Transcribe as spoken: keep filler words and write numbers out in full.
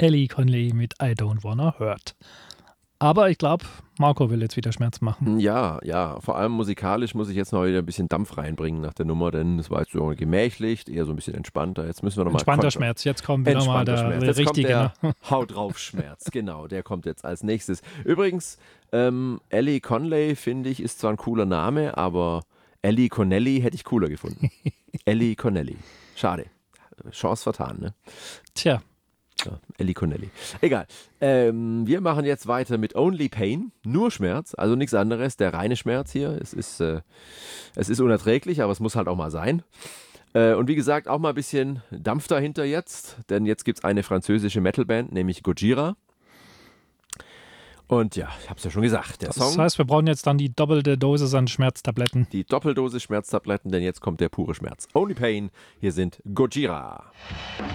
Ellie Conley mit I Don't Wanna Hurt. Aber ich glaube, Marco will jetzt wieder Schmerz machen. Ja, ja, vor allem musikalisch muss ich jetzt noch wieder ein bisschen Dampf reinbringen nach der Nummer, denn es war jetzt so gemächlich, eher so ein bisschen entspannter. Jetzt müssen wir nochmal... Entspannter Kontra- Schmerz, jetzt kommt wieder mal der, Schmerz. der jetzt richtige. Kommt der Hau drauf Schmerz, genau, der kommt jetzt als nächstes. Übrigens, ähm, Ellie Conley, finde ich, ist zwar ein cooler Name, aber Ellie Connelly hätte ich cooler gefunden. Ellie Connelly, schade. Chance vertan, ne? Tja. Ja, Ellie Connelly. Egal. Ähm, wir machen jetzt weiter mit Only Pain. Nur Schmerz, also nichts anderes. Der reine Schmerz hier. Es ist, äh, es ist unerträglich, aber es muss halt auch mal sein. Äh, und wie gesagt, auch mal ein bisschen Dampf dahinter jetzt. Denn jetzt gibt es eine französische Metalband, nämlich Gojira. Und ja, ich habe es ja schon gesagt. Der das Song, heißt, wir brauchen jetzt dann die doppelte Dosis an Schmerztabletten. Die Doppeldosis Schmerztabletten, denn jetzt kommt der pure Schmerz. Only Pain. Hier sind Gojira.